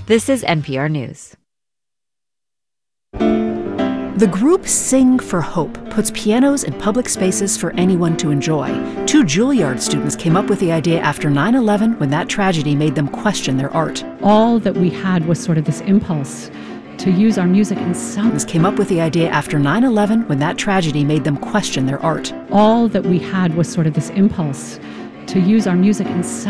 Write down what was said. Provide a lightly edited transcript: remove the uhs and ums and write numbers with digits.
This is NPR News. The group Sing for Hope puts pianos in public spaces for anyone to enjoy. Two Juilliard students came up with the idea after 9/11 when that tragedy made them question their art. All that we had was sort of this impulse to use our music in some... Came up with the idea after 9/11 when that tragedy made them question their art. All that we had was sort of this impulse to use our music in some...